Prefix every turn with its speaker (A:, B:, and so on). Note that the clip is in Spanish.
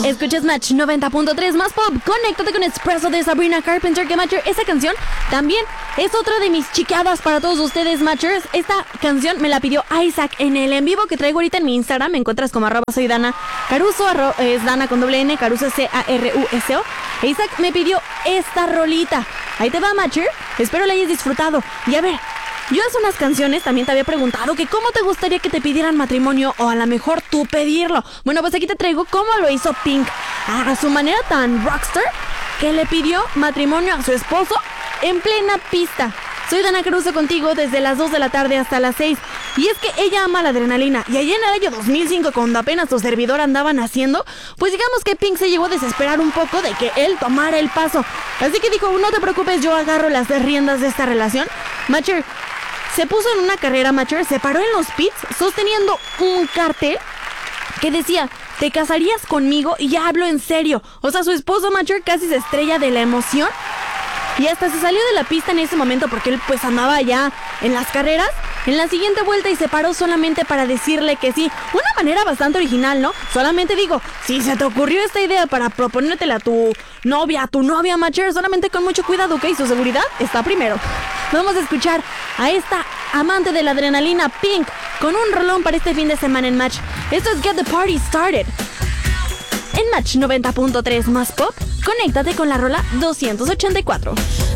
A: Escuchas Match 90.3 más pop. Conéctate con Espresso de Sabrina Carpenter. Que Matcher, esa canción también es otra de mis chiqueadas para todos ustedes, Matchers. Esta canción me la pidió Isaac en el en vivo que traigo ahorita en mi Instagram. Me encuentras como @soy Dana Caruso, es Dana con doble N, Caruso Caruso. Isaac me pidió esta rolita. Ahí te va, Matcher. Espero la hayas disfrutado. Y a ver, yo hace unas canciones también te había preguntado que cómo te gustaría que te pidieran matrimonio o a lo mejor tú pedirlo. Bueno, pues aquí te traigo cómo lo hizo Pink a su manera tan rockstar que le pidió matrimonio a su esposo en plena pista. Soy Dana Caruso contigo desde las 2 de la tarde hasta las 6. Y es que ella ama la adrenalina. Y allá en el año 2005, cuando apenas su servidor andaba naciendo, pues digamos que Pink se llegó a desesperar un poco de que él tomara el paso. Así que dijo, no te preocupes, yo agarro las riendas de esta relación. Matcher se puso en una carrera, Matcher, se paró en los pits sosteniendo un cartel que decía, ¿te casarías conmigo? Y ya hablo en serio. O sea, su esposo, Matcher, casi se estrella de la emoción. Y hasta se salió de la pista en ese momento porque él pues andaba ya en las carreras en la siguiente vuelta y se paró solamente para decirle que sí. Una manera bastante original, ¿no? Solamente digo, si se te ocurrió esta idea para proponértela a tu novia, Matcher, solamente con mucho cuidado, ¿ok? Su seguridad está primero. Vamos a escuchar a esta amante de la adrenalina, Pink, con un rolón para este fin de semana en Match. Esto es Get the Party Started. En Match 90.3 más pop, conéctate con la rola 284.